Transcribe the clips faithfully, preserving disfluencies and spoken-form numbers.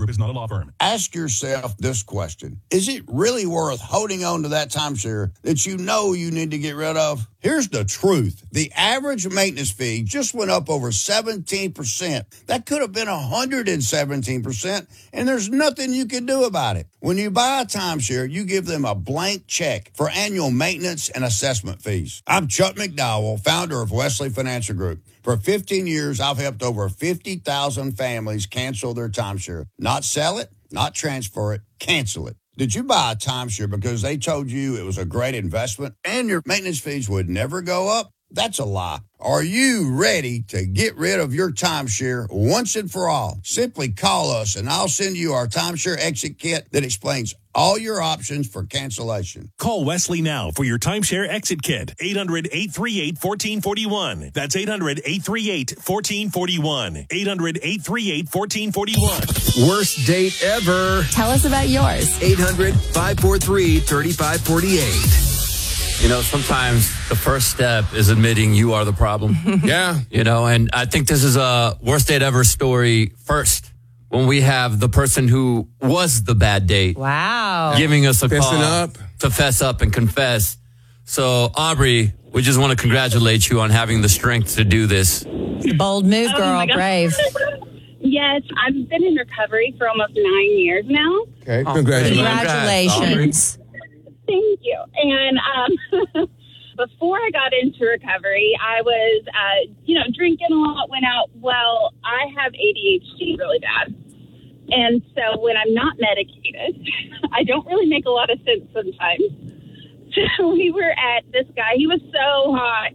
is not a law firm. Ask yourself this question. Is it really worth holding on to that timeshare that you know you need to get rid of? Here's the truth. The average maintenance fee just went up over seventeen percent. That could have been one hundred seventeen percent, and there's nothing you can do about it. When you buy a timeshare, you give them a blank check for annual maintenance and assessment fees. I'm Chuck McDowell, founder of Wesley Financial Group. For fifteen years, I've helped over fifty thousand families cancel their timeshare. Not sell it, not transfer it, cancel it. Did you buy a timeshare because they told you it was a great investment and your maintenance fees would never go up? That's a lie. Are you ready to get rid of your timeshare once and for all? Simply call us and I'll send you our timeshare exit kit that explains all your options for cancellation. Call Wesley now for your timeshare exit kit. eight hundred, eight three eight, one four four one. That's eight hundred, eight three eight, one four four one. eight hundred, eight three eight, one four four one. Worst date ever. Tell us about yours. eight hundred, five four three, three five four eight. You know, sometimes the first step is admitting you are the problem. Yeah. You know, and I think this is a worst date ever story first. When we have the person who was the bad date. Wow. Giving us a Fessing call up. to fess up and confess. So, Aubrey, we just want to congratulate you on having the strength to do this. Bold move, girl. Oh Brave. Yes, I've been in recovery for almost nine years now. Okay, congratulations. Congratulations. Thank you. And um, before I got into recovery, I was, uh, you know, drinking a lot, went out. Well, I have A D H D really bad. And so when I'm not medicated, I don't really make a lot of sense sometimes. So we were at this guy. He was so hot.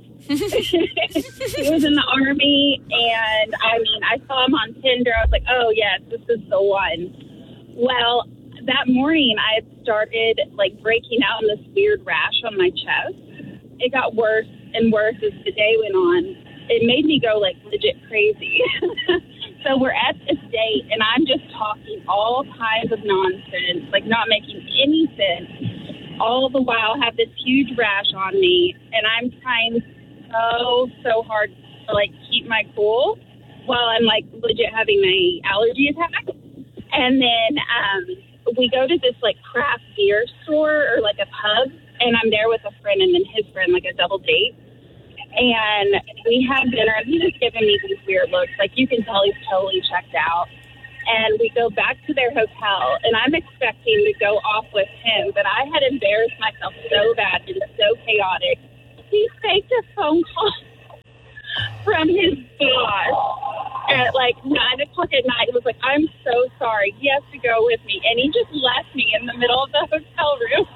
He was in the Army. And, I mean, I saw him on Tinder. I was like, oh, yes, this is the one. Well, that morning I had started, like, breaking out in this weird rash on my chest. It got worse and worse as the day went on. It made me go, like, legit crazy. So we're at this date, and I'm just talking all kinds of nonsense, like not making any sense. All the while, have this huge rash on me, and I'm trying so, so hard to, like, keep my cool while I'm, like, legit having my allergy attack. And then um, we go to this, like, craft beer store or, like, a pub, and I'm there with a friend and then his friend, like a double date. And we have dinner, and he's just giving me these weird looks. Like, you can tell he's totally checked out. And we go back to their hotel, and I'm expecting to go off with him, but I had embarrassed myself so bad and so chaotic. He faked a phone call from his boss at, like, nine o'clock at night. He was like, I'm so sorry. He has to go with me. And he just left me in the middle of the hotel room.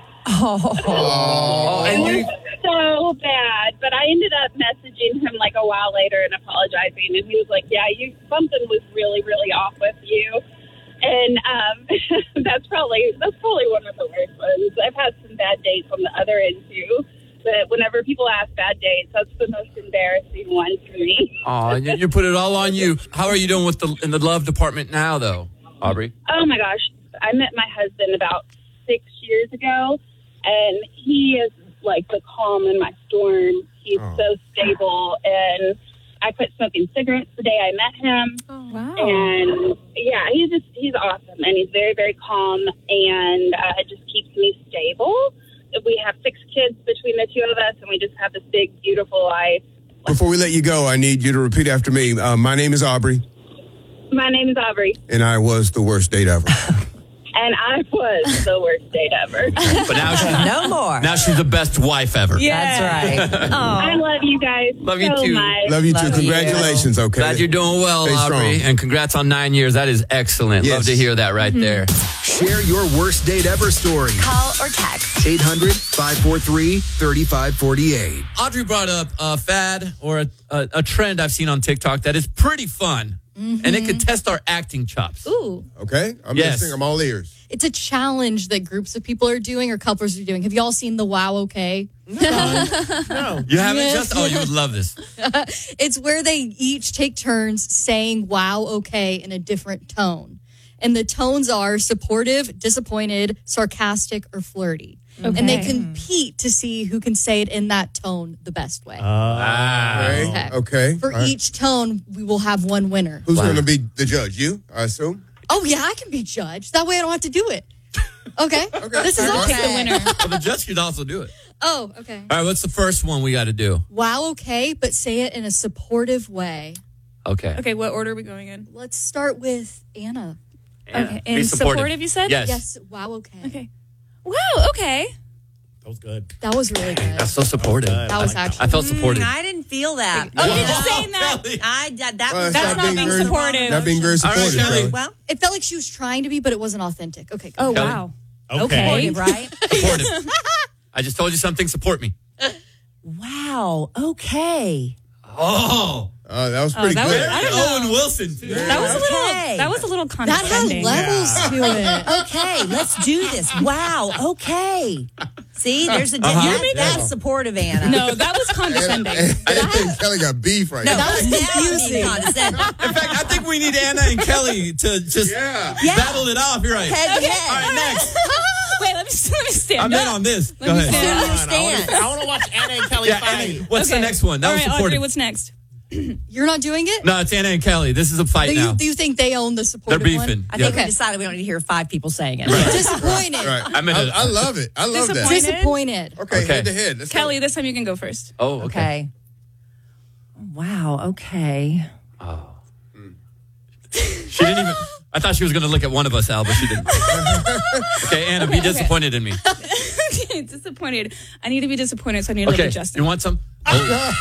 Oh. It was so bad, but I ended up messaging him like a while later and apologizing, and he was like, yeah, you something was really, really off with you. And um, that's probably that's probably one of the worst ones. I've had some bad dates on the other end, too. But whenever people ask bad dates, that's the most embarrassing one for me. Oh, you, you put it all on you. How are you doing with the in the love department now, though, Aubrey? Oh, my gosh. I met my husband about six years ago, and he is like the calm in my storm. He's Oh. so stable, and I quit smoking cigarettes the day I met him. Oh, wow. And yeah, he's just, he's awesome, and he's very, very calm, and uh, it just keeps me stable. We have six kids between the two of us, and we just have this big, beautiful life. Before we let you go, I need you to repeat after me. Uh, my name is Aubrey, My name is Aubrey, and I was the worst date ever. and I was the worst date ever. But now she's, No more. now she's the best wife ever. That's right. I love you guys Love you so too. much. Love you Love too. you. Congratulations, okay? Glad you're doing well, Stay Aubrey. strong. And congrats on nine years. That is excellent. Yes. Love to hear that right there. Share your worst date ever story. Call or text. eight hundred, five four three, three five four eight. Audrey brought up a fad or a, a, a trend I've seen on TikTok that is pretty fun. And it could test our acting chops. Ooh. Okay? I'm Yes. listening. I'm all ears. It's a challenge that groups of people are doing or couples are doing. Have you all seen the Wow Okay? No. You haven't just? Oh, you would love this. It's where they each take turns saying wow okay in a different tone. And the tones are supportive, disappointed, sarcastic, or flirty. Okay. And they compete to see who can say it in that tone the best way. Okay. Okay. Okay. For All right. each tone, we will have one winner. Who's going to be the judge? You, I assume? Oh, yeah, I can be judged. That way I don't have to do it. Okay. Okay. This is Okay. awesome. Pick the winner. Well, the judge could also do it. Oh, okay. All right, what's the first one we got to do? Wow, okay, but say it in a supportive way. Okay. Okay, what order are we going in? Let's start with Anna. Okay, Be and supportive, you said? Yes. Yes, wow, okay. Okay. Wow, okay. That was good. That was really good. That's so supportive. Good. That was I like actually. I felt supported. Mm, I didn't feel that. Oh, Wow. you're just saying that. Kelly. I that, that Well, was that's That's not not being being very- supportive. Not being very All right, supportive, Kelly. Kelly. well, It felt like she was trying to be, but it wasn't authentic. Okay, go. Oh, Kelly. wow. Okay. Okay. right? Supportive. I just told you something. Support me. Wow. Okay. Oh. Uh, that was pretty that good. was- I don't know. Owen Wilson, too. That was a little. Okay. That was a little That had condescending. levels to it. Okay, let's do this. Wow. Okay. See, there's a Uh-huh. that, that's supportive, Anna. No, that was condescending. I think Kelly got beef right No, now. that was confusing. Condescending. In fact, I think we need Anna and Kelly to just Yeah. Yeah. battle it off. You're right. Head to Okay. head. All right, next. Wait, let me let me stand I'm in up. on this. Go Let me ahead. stand Assume up. your Come on, I wanna- stance. I want to watch Anna and Kelly Yeah, fight. Anna, what's the Okay. next one? That All was right, Audrey, supportive. what's next? You're not doing it? No, it's Anna and Kelly. This is a fight Do you, now. do you think they own the They're supportive beefing. I think Okay. we decided we don't need to hear five people saying it. one? Disappointed. Right. I'm in I, a- I love it. I love that. Disappointed. Disappointed. Okay, Okay. head to head. Let's Kelly, go. this time you can go first. Oh, okay. Okay. Wow. Okay. She didn't even. I thought she was going to look at one of us, Al, but she didn't. Okay, Anna, be Okay, okay. disappointed in me. Disappointed. I need to be disappointed, so I need to Okay, look at Justin. you want some? Oh.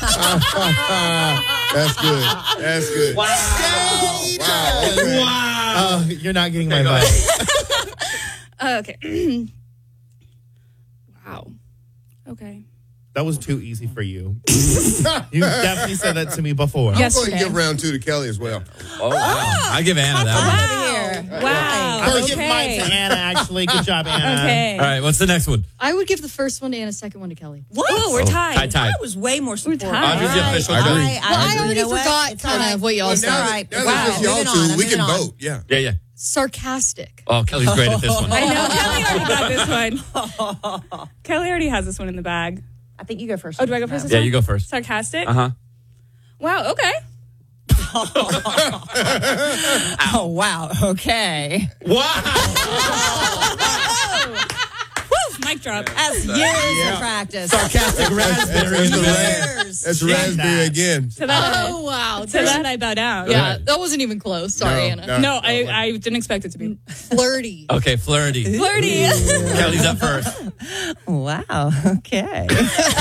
That's good. That's good. Wow. Wow. Okay. Uh, you're not getting my go vote. Uh, okay. Wow. Okay. That was too easy for you. You definitely said that to me before. I'm going to Yesterday. give round two to Kelly as well. Oh, wow. I give Anna that Over here. Wow. I'm gonna give mine Okay. to Anna, actually. Good job, Anna. Okay. one. All right, what's the next one? I would give the first one to Anna, second one to Kelly. What? Oh, we're tied. Tie, tie. I was way more supportive. tied. Audrey's the All official right. judge. I, Well, I you already know what? forgot It's kind all right. of what y'all Well, said. now All that- right. now that Wow. it's y'all Moving two, on. I'm we can moving on. vote. Yeah. Yeah, yeah. Sarcastic. Oh, Kelly's great at this one. I know. Kelly already got this one. Kelly already has this one in the bag. I think you go first. Oh, do I go first this Yeah, time? you go first. Sarcastic? Uh huh. Wow, okay. Oh, wow. Okay. Wow. Woo! Mic drop. That's years of practice. Sarcastic raspberry in the bag. Years. That's raspberry again. To that, Oh, wow. to that I bow down. Yeah, that wasn't even close. Sorry, No, Anna. no. No, I, I didn't expect it to be. Flirty. Okay, flirty. Flirty. Kelly's up first. Wow. Okay.